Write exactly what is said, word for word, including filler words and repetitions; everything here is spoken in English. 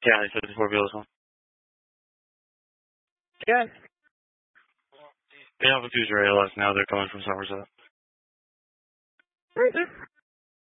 Yeah, they said the four wheels one. Yeah. They have a Future A L S now. They're coming from Somerset. Right there.